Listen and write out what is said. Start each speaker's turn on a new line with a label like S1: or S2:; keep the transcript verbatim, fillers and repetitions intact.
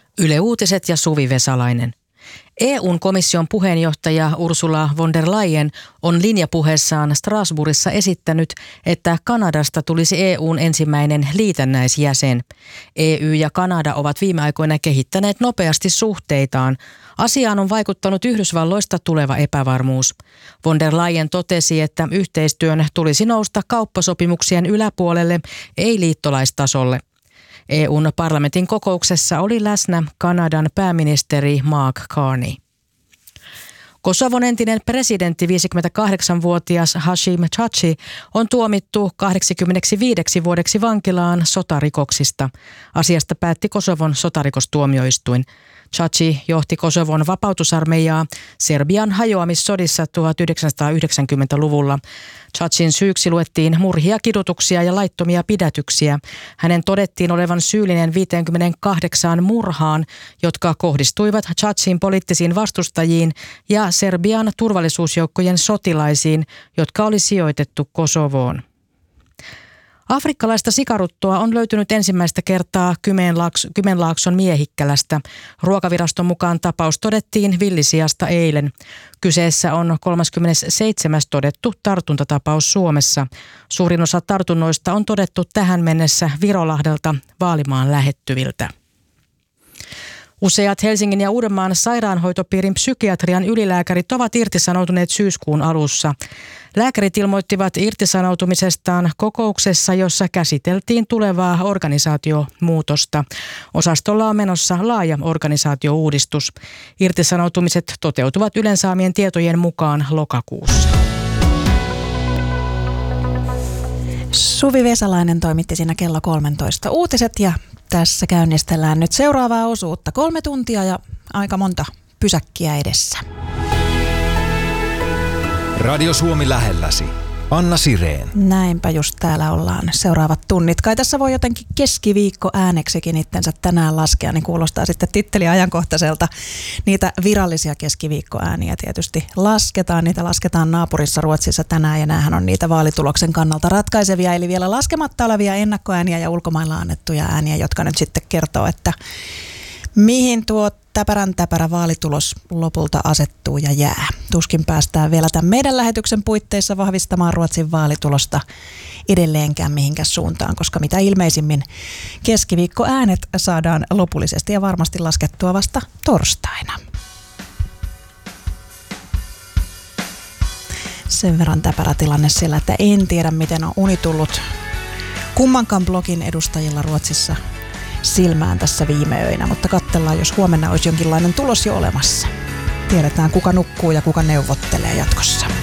S1: Yle Uutiset ja Suvi Vesalainen. E U:n komission puheenjohtaja Ursula von der Leyen on linjapuheessaan Strasbourgissa esittänyt, että Kanadasta tulisi E U:n ensimmäinen liitännäisjäsen. E U ja Kanada ovat viime aikoina kehittäneet nopeasti suhteitaan. Asiaan on vaikuttanut Yhdysvalloista tuleva epävarmuus. Von der Leyen totesi, että yhteistyön tulisi nousta kauppasopimuksien yläpuolelle, ei liittolaistasolle. E U:n parlamentin kokouksessa oli läsnä Kanadan pääministeri Mark Carney. Kosovon entinen presidentti, viisikymmentäkahdeksanvuotias Hashim Thaçi, on tuomittu kahdeksankymmentäviisi vuodeksi vankilaan sotarikoksista. Asiasta päätti Kosovon sotarikostuomioistuin. Thaçi johti Kosovon vapautusarmeijaa Serbian hajoamissodissa tuhatyhdeksänsataayhdeksänkymmentäluvulla. Thacin syyksi luettiin murhia, kidutuksia ja laittomia pidätyksiä. Hänen todettiin olevan syyllinen viisikymmentäkahdeksan murhaan, jotka kohdistuivat Thacin poliittisiin vastustajiin ja Serbian turvallisuusjoukkojen sotilaisiin, jotka oli sijoitettu Kosovoon. Afrikkalaista sikaruttoa on löytynyt ensimmäistä kertaa Kymenlaakson Miehikkälästä. Ruokaviraston mukaan tapaus todettiin villisiasta eilen. Kyseessä on kolmaskymmenesseitsemäs todettu tartuntatapaus Suomessa. Suurin osa tartunnoista on todettu tähän mennessä Virolahdelta Vaalimaan lähettyviltä. Useat Helsingin ja Uudenmaan sairaanhoitopiirin psykiatrian ylilääkärit ovat irtisanoutuneet syyskuun alussa. Lääkärit ilmoittivat irtisanoutumisestaan kokouksessa, jossa käsiteltiin tulevaa organisaatiomuutosta. Osastolla on menossa laaja organisaatiouudistus. Irtisanoutumiset toteutuvat Ylen saamien tietojen mukaan lokakuussa.
S2: Suvi Vesalainen toimitti siinä kello kolmetoista uutiset ja tässä käynnistellään nyt seuraavaa osuutta. Kolme tuntia ja aika monta pysäkkiä edessä.
S3: Radio Suomi lähelläsi. Anna Sireen.
S2: Näinpä just täällä ollaan seuraavat tunnit. Kai tässä voi jotenkin keskiviikko ääneksikin itsensä tänään laskea, niin kuulostaa sitten titteli ajankohtaiselta. Niitä virallisia keskiviikkoääniä tietysti lasketaan. Niitä lasketaan naapurissa Ruotsissa tänään ja näähän on niitä vaalituloksen kannalta ratkaisevia. Eli vielä laskematta olevia ennakkoääniä ja ulkomailla annettuja ääniä, jotka nyt sitten kertoo, että mihin tuo täpärän täpärä vaalitulos lopulta asettuu ja jää. Tuskin päästään vielä tämän meidän lähetyksen puitteissa vahvistamaan Ruotsin vaalitulosta edelleenkään mihinkään suuntaan, koska mitä ilmeisimmin keskiviikkoäänet saadaan lopullisesti ja varmasti laskettua vasta torstaina. Sen verran täpärä tilanne siellä, että en tiedä miten on uni tullut kummankaan blogin edustajilla Ruotsissa silmään tässä viime öinä, mutta katsellaan, jos huomenna olisi jonkinlainen tulos jo olemassa. Tiedetään, kuka nukkuu ja kuka neuvottelee jatkossa.